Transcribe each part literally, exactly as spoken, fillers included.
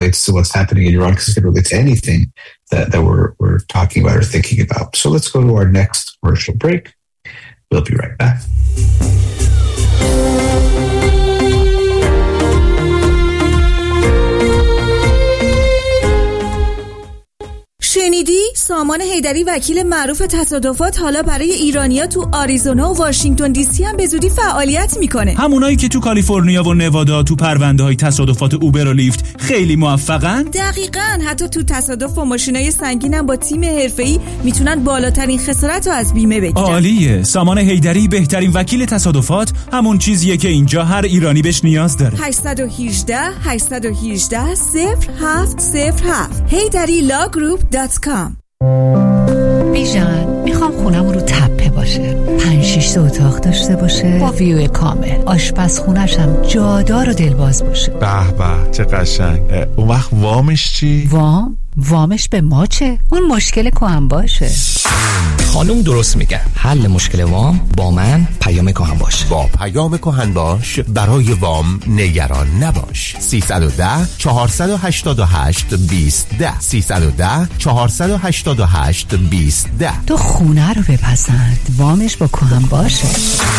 relates to what's happening in Iran because it can relate to anything that, that we're, we're talking about or thinking about. So let's go to our next commercial break. We'll be right back. شنیدی؟ سامان حیدری وکیل معروف تصادفات حالا برای ایرانیا تو آریزونا و واشنگتن دی سی هم به زودی فعالیت میکنه. همونایی که تو کالیفرنیا و نوادا تو پرونده‌های تصادفات اوبر و لیفت خیلی موفقن؟ دقیقاً. حتی تو تصادف با ماشینای سنگین هم با تیم حرفه‌ای میتونن بالاترین خسارت رو از بیمه بگیرن. عالیه. سامان حیدری بهترین وکیل تصادفات، همون چیزیه که اینجا هر ایرانی بهش نیاز داره. هشت یک هشت هشت یک هشت صفر هفت صفر هفت حیدری لا گروپ دات کام. بیژن، میخوام خونم رو تپه باشه، پنج شیش تا اتاق داشته باشه با ویو کامل، آشپزخونه‌ش هم جادار و دلباز باشه. به به چه قشنگ. اون وقت وامش چی؟ وام؟ وامش به ما چه؟ اون مشکل کهن باشه. خانم درست میگه. حل مشکل وام با من پیام کهن باش. با پیام کهن باش برای وام نگران نباش. سیصد و ده چهارصد و هشتاد و هشت بیست ده سیصد و ده چهارصد و هشتاد و هشت بیست ده. تو خونه رو بپسند، وامش با کهن باشه.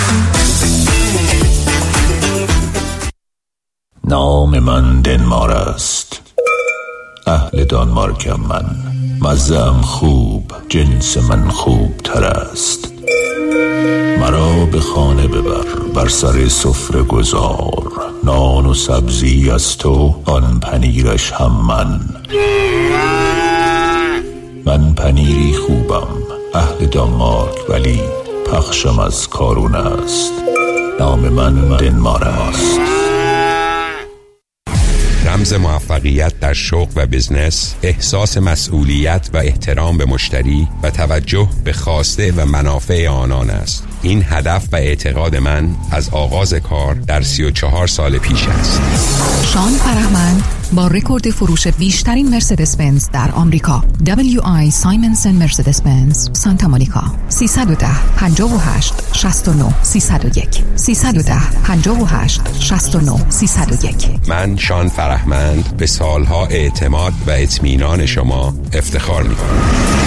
نام من دنمار است، اهل دانمارکم من، مزه‌ام خوب، جنس من خوب تر است. مرا به خانه ببر، بر سر سفره گذار، نان و سبزی از تو، آن پنیرش هم من. من پنیری خوبم، اهل دانمارک، ولی پخشم از کارون است. نام من دنمار است. رمز موفقیت در شغل و بزنس، احساس مسئولیت و احترام به مشتری و توجه به خواسته و منافع آنان است. این هدف و اعتقاد من از آغاز کار در سی و چهار سال پیش است. شان فرهمند با رکورد فروش بیشترین مرسدس بنز در آمریکا، دبلیو آی سایمنسن مرسدس بنز سانتا مونیکا. سیصد و ده پنجاه و هشت شصت و نه سیصد و یک سیصد و ده پنجاه و هشت شصت و نه سیصد و یک. من شان فرهمند به سالها اعتماد و اطمینان شما افتخار می‌کنم.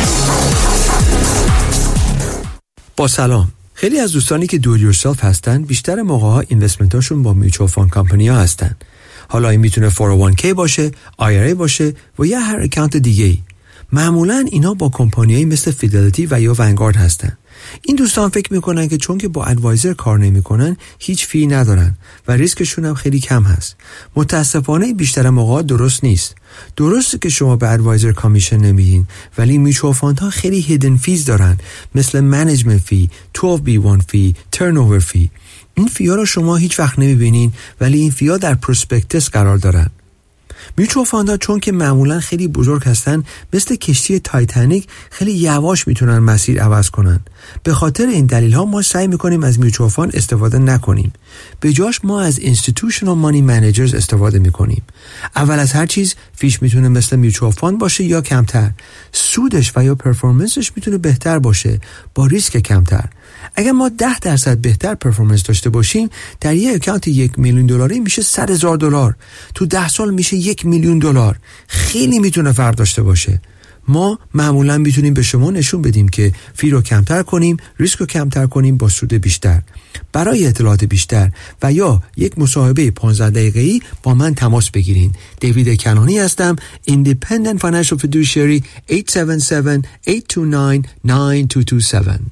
با سلام. خیلی از دوستانی که دو یورسلف هستن بیشتر موقع‌ها اینوستمنتاشون با میوچوال فاند کمپانی‌ها هستن. حالا این میتونه فور او وان کی باشه، آی آر ای باشه و یا هر اکانت دیگه‌ای. معمولاً اینا با کمپانیایی مثل فیدلیتی و یا ونگارد هستن. این دوستان فکر میکنن که چون که با ادوایزر کار نمیکنن هیچ فی ندارن و ریسکشون هم خیلی کم هست. متاسفانه بیشتر موقع درست نیست. درسته که شما به ادوایزر کامیشن نمیدین، ولی میچوال فاندها خیلی هیدن فیز دارن، مثل منیجمنت فی، دوازده بی وان فی، ترنوور فی. این فی‌ها رو شما هیچ وقت نمیبینین، ولی این فی‌ها در پروسپکتس قرار دارن. میوچوال فاندها چون که معمولا خیلی بزرگ هستن، مثل کشتی تایتانیک خیلی یواش میتونن مسیر عوض کنن. به خاطر این دلیل ها ما سعی میکنیم از میوچوال فاند استفاده نکنیم. به جاش ما از اینستیتوشنال مانی منیجرز استفاده میکنیم. اول از هر چیز فیش میتونه مثل میوچوال فاند باشه یا کمتر. سودش و یا پرفورمنسش میتونه بهتر باشه با ریسک کمتر. اگر ما ده درصد بهتر پرفورمنس داشته باشیم، در یک اکانت یک میلیون دلاری میشه صد هزار دلار. تو ده سال میشه یک میلیون دلار. خیلی میتونه فرق داشته باشه. ما معمولا میتونیم به شما نشون بدیم که فی رو کمتر کنیم، ریسک رو کمتر کنیم با سود بیشتر. برای اطلاعات بیشتر و یا یک مصاحبه پانزده دقیقه‌ای با من تماس بگیرین. دیوید کنانی هستم، Independent Financial Fiduciary. هشت هفت هفت هشت دو نه نه دو دو هفت.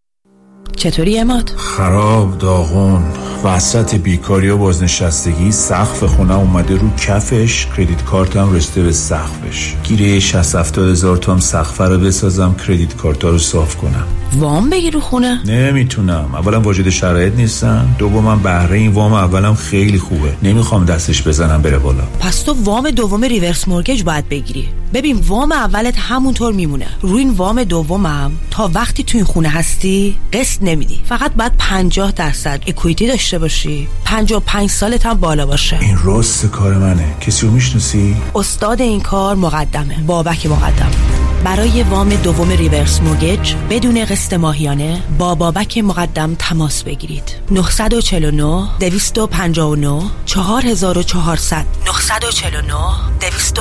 چطوری عماد؟ خراب، داغون، وسط بیکاری و بازنشستگی. سقف خونه اومده رو کفش، کردیت کارتم رسیده به سقفش. گیره شصت هفتاد هزار توام سقف رو بسازم، کردیت کارتا رو صاف کنم. وام بگیر رو خونه؟ نمیتونم. اولا واجد شرایط نیستم، دومم بهره این وام اولم خیلی خوبه، نمیخوام دستش بزنم بره بالا. پس تو وام دوم ریورس مورگیج باید بگیری. ببین وام اولت همونطور میمونه، روی این وام دومم تا وقتی تو این خونه هستی قسط نمیدی. فقط باید پنجاه درصد اکویتی داشته باشی، پنجاه و پنج سالت هم بالا باشه. این راست کار منه. کسی رو میشناسی؟ استاد این کار مقدمه، بابک مقدم. برای وام دوم ریورس مورگیج بدون قسط ماهیانه با بابک مقدم تماس بگیرید. نه چهار نه، دو پنج نه، چهار چهار صفر صفر. نه چهار نه، دو